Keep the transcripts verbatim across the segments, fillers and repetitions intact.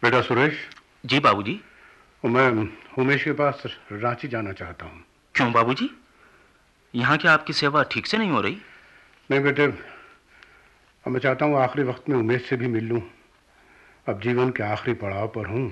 बेटा सुरेश। जी बाबूजी। मैं उमेश के पास रांची जाना चाहता हूँ। क्यों बाबूजी? यहाँ क्या आपकी सेवा ठीक से नहीं हो रही? नहीं बेटे, अब मैं चाहता हूँ आखिरी वक्त में उमेश से भी मिल लूँ। अब जीवन के आखिरी पड़ाव पर हूँ।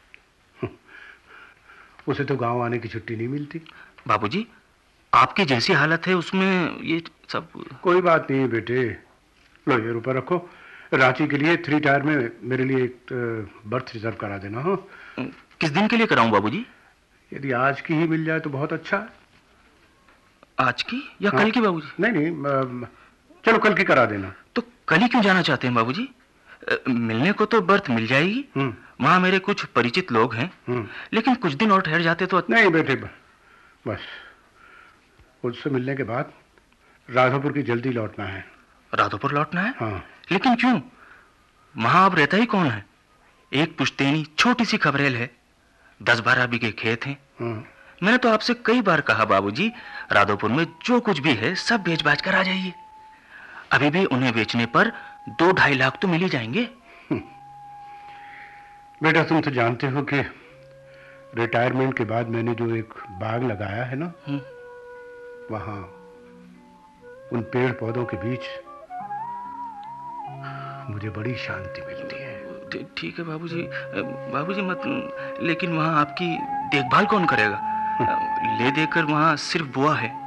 उसे तो गांव आने की छुट्टी नहीं मिलती। बाबूजी, आपकी जैसी हालत है उसमें ये सब। कोई बात नहीं बेटे, लो ये रुपये रखो। रांची के लिए थ्री टायर में मेरे लिए एक बर्थ रिजर्व करा देना। हो किस दिन के लिए कराऊं बाबूजी? यदि आज की ही मिल जाए तो बहुत अच्छा है। आज की या हाँ? कल की बाबूजी? नहीं नहीं, चलो कल की करा देना। तो कल ही क्यों जाना चाहते हैं बाबूजी? मिलने को तो बर्थ मिल जाएगी, वहां मेरे कुछ परिचित लोग हैं। लेकिन कुछ दिन और ठहर जाते तो। नहीं बेटे, बस उससे मिलने के बाद राधोपुर की जल्दी लौटना है। राधोपुर लौटना है? हाँ। लेकिन क्यों? वहां अब रहता ही कौन है? एक पुश्तैनी छोटी सी खबरेल है, दस बारह बीघे खेत हैं। मैंने तो आपसे कई बार कहा बाबूजी, राधोपुर में जो कुछ भी है सब बेच बाच कर आ जाइए। अभी भी उन्हें बेचने पर दो ढाई लाख तो मिल ही जाएंगे। बेटा तुम तो जानते हो कि रिटायरमेंट के बाद मैंने जो एक बाग लगाया है ना, वहां उन पेड़ पौधों के बीच मुझे बड़ी शांति मिलती है। ठीक है बाबूजी, बाबूजी मत, लेकिन वहां आपकी देखभाल कौन करेगा? ले देकर वहां सिर्फ बुआ है।